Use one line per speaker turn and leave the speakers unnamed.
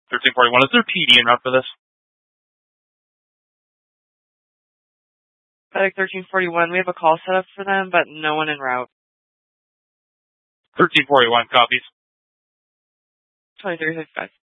1341. Is there PD en route for this?
FedEx 1341, we have a call set up for them, but no one en route.
1341, copies.
2365.